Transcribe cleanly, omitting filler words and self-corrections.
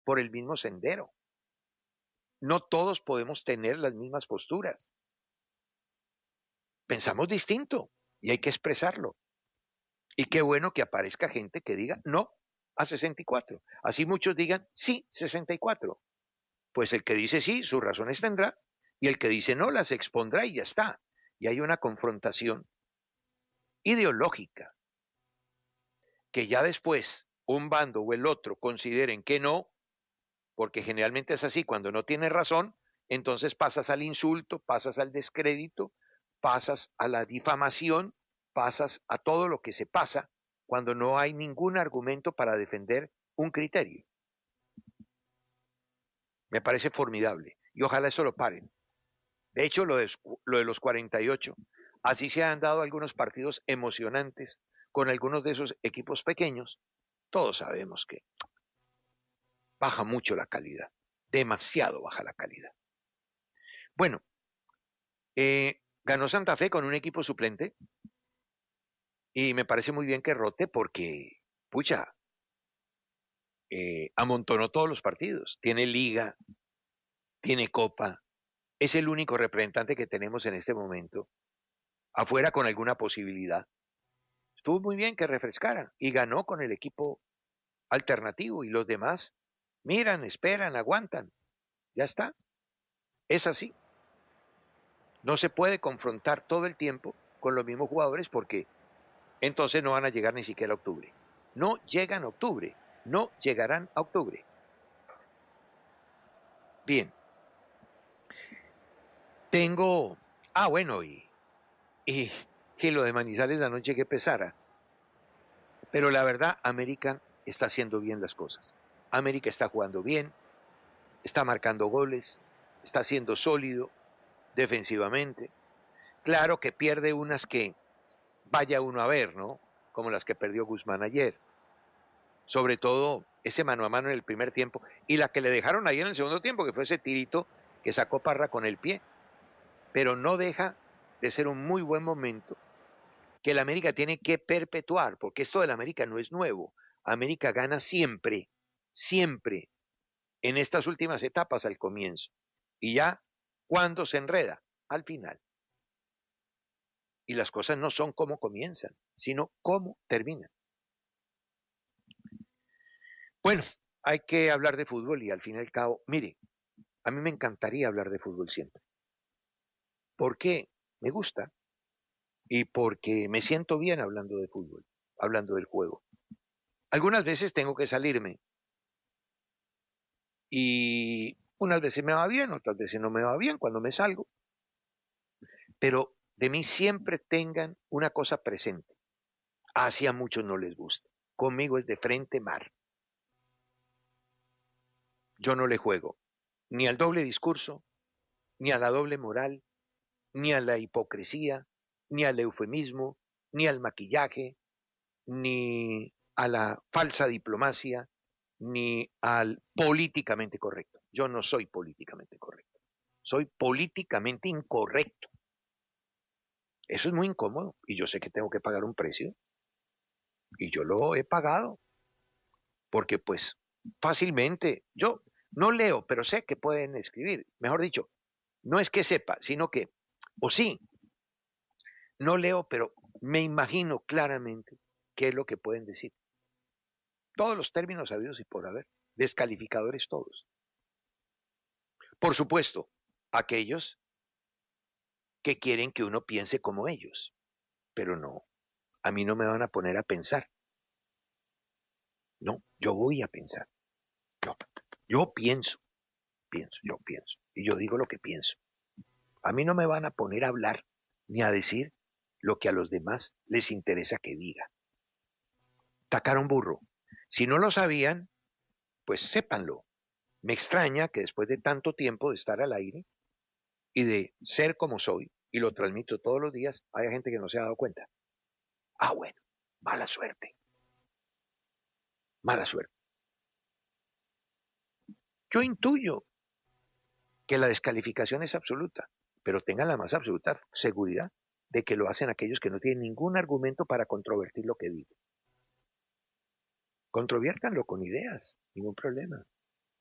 por el mismo sendero. No todos podemos tener las mismas posturas. Pensamos distinto y hay que expresarlo. Y qué bueno que aparezca gente que diga no a 64. Así muchos digan sí, 64. Pues el que dice sí, sus razones tendrá, y el que dice no, las expondrá y ya está. Y hay una confrontación ideológica, que ya después un bando o el otro consideren que no, porque generalmente es así, cuando no tienes razón, entonces pasas al insulto, pasas al descrédito, pasas a la difamación, pasas a todo lo que se pasa cuando no hay ningún argumento para defender un criterio. Me parece formidable y ojalá eso lo paren. De hecho, lo de los 48, así se han dado algunos partidos emocionantes con algunos de esos equipos pequeños. Todos sabemos que baja mucho la calidad, demasiado baja la calidad. Bueno, ganó Santa Fe con un equipo suplente y me parece muy bien que rote porque, pucha, amontonó todos los partidos. Tiene liga, tiene copa, es el único representante que tenemos en este momento, afuera con alguna posibilidad. Estuvo muy bien que refrescara y ganó con el equipo alternativo y los demás miran, esperan, aguantan. Ya está. Es así. No se puede confrontar todo el tiempo con los mismos jugadores porque entonces no van a llegar ni siquiera a octubre. No llegan a octubre. No llegarán a octubre. Bien. Tengo. Ah, bueno, y, y lo de Manizales anoche que pesara. Pero la verdad, América está haciendo bien las cosas. América está jugando bien, está marcando goles, está siendo sólido defensivamente. Claro que pierde unas que vaya uno a ver, ¿no? Como las que perdió Guzmán ayer. Sobre todo ese mano a mano en el primer tiempo y la que le dejaron ahí en el segundo tiempo, que fue ese tirito que sacó Parra con el pie. Pero no deja de ser un muy buen momento que el América tiene que perpetuar, porque esto del América no es nuevo. América gana siempre, siempre en estas últimas etapas al comienzo. Y ya cuando se enreda, al final. Y las cosas no son como comienzan, sino cómo terminan. Bueno, hay que hablar de fútbol y al fin y al cabo, mire, a mí me encantaría hablar de fútbol siempre. Porque me gusta y porque me siento bien hablando de fútbol, hablando del juego. Algunas veces tengo que salirme y unas veces me va bien, otras veces no me va bien cuando me salgo. Pero de mí siempre tengan una cosa presente. Así a muchos no les gusta. Conmigo es de frente mar. Yo no le juego ni al doble discurso, ni a la doble moral, ni a la hipocresía, ni al eufemismo, ni al maquillaje, ni a la falsa diplomacia, ni al políticamente correcto. Yo no soy políticamente correcto. Soy políticamente incorrecto. Eso es muy incómodo y yo sé que tengo que pagar un precio y yo lo he pagado porque pues fácilmente yo no leo, pero sé que pueden escribir. Mejor dicho, no es que sepa, sino que, o sí, no leo, pero me imagino claramente qué es lo que pueden decir. Todos los términos habidos y por haber, descalificadores todos. Por supuesto, aquellos que quieren que uno piense como ellos, pero no, a mí no me van a poner a pensar. No, yo voy a pensar. Yo, yo pienso, y yo digo lo que pienso. A mí no me van a poner a hablar ni a decir lo que a los demás les interesa que diga. Tacar un burro. Si no lo sabían, pues sépanlo. Me extraña que después de tanto tiempo de estar al aire y de ser como soy, y lo transmito todos los días, haya gente que no se ha dado cuenta. Ah, bueno, mala suerte. Mala suerte. Yo intuyo que la descalificación es absoluta, pero tengan la más absoluta seguridad de que lo hacen aquellos que no tienen ningún argumento para controvertir lo que digo. Controviértanlo con ideas, ningún problema.